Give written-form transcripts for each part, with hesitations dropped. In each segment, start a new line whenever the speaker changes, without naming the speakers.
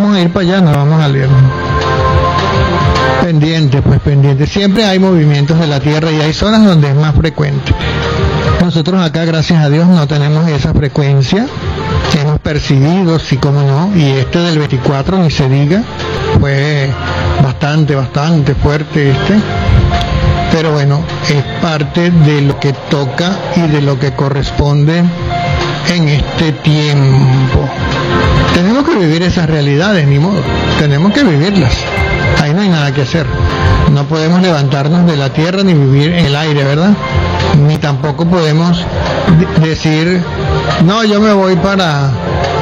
vamos a ir para allá, no vamos a leer. Pendiente, pues pendiente. Siempre hay movimientos de la Tierra y hay zonas donde es más frecuente. Nosotros acá, gracias a Dios, no tenemos esa frecuencia. Hemos percibido, sí como no, y este del 24, ni se diga, fue bastante fuerte pero bueno, es parte de lo que toca y de lo que corresponde en este tiempo. Tenemos que vivir esas realidades, ni modo, tenemos que vivirlas, ahí no hay nada que hacer. No podemos levantarnos de la tierra ni vivir en el aire, ¿verdad? Ni tampoco podemos decir, no, yo me voy para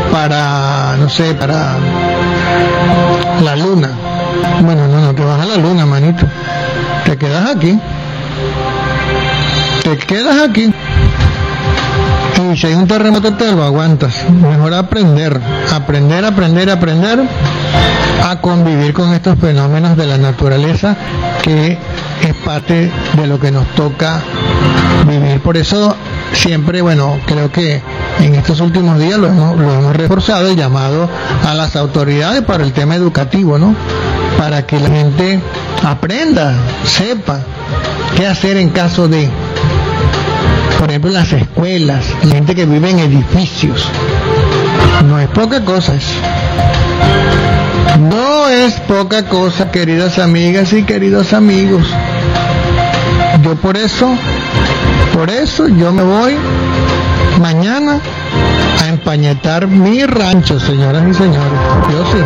la luna. Bueno, no te vas a la luna, manito. Te quedas aquí. Y si hay un terremoto te lo aguantas. Mejor aprender a convivir con estos fenómenos de la naturaleza, que es parte de lo que nos toca vivir. Por eso siempre, creo que en estos últimos días lo hemos reforzado, el llamado a las autoridades para el tema educativo, ¿no? Para que la gente aprenda, sepa qué hacer en caso de, por ejemplo, las escuelas, la gente que vive en edificios. No es poca cosa eso. No es poca cosa, queridas amigas y queridos amigos. Yo por eso yo me voy mañana a empañetar mi rancho, señoras y señores. Yo sí.